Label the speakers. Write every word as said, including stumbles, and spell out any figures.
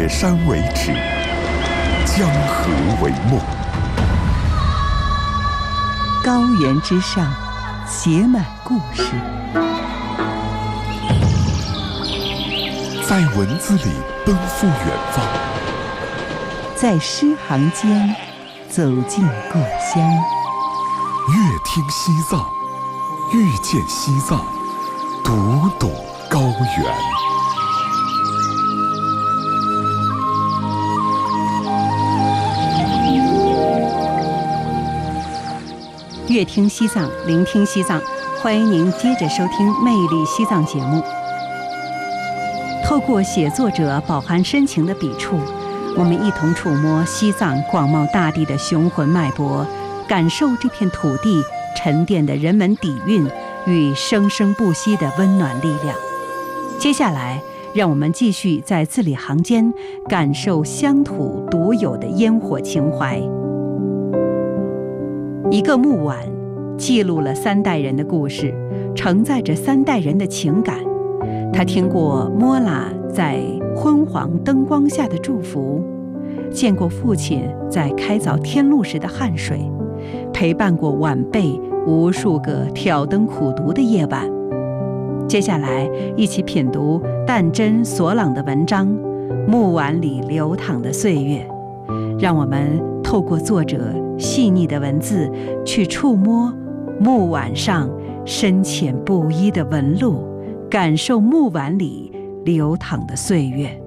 Speaker 1: 雪山为尺，江河为墨。
Speaker 2: 高原之上，写满故事，
Speaker 1: 在文字里奔赴远方，
Speaker 2: 在诗行间走进故乡。
Speaker 1: 乐听西藏，遇见西藏，读懂高原。
Speaker 2: 乐听西藏，聆听西藏，欢迎您接着收听《魅力西藏》节目。透过写作者饱含深情的笔触，我们一同触摸西藏广袤大地的雄浑脉搏，感受这片土地沉淀的人文底蕴与生生不息的温暖力量。接下来，让我们继续在字里行间感受乡土独有的烟火情怀。一个木碗记录了三代人的故事，承载着三代人的情感。他听过莫拉在昏黄灯光下的祝福，见过父亲在开凿天路时的汗水，陪伴过晚辈无数个挑灯苦读的夜晚。接下来，一起品读但真索朗的文章《木碗里流淌的岁月》，让我们透过作者细腻的文字，去触摸木碗上深浅不一的纹路，感受木碗里流淌的岁月。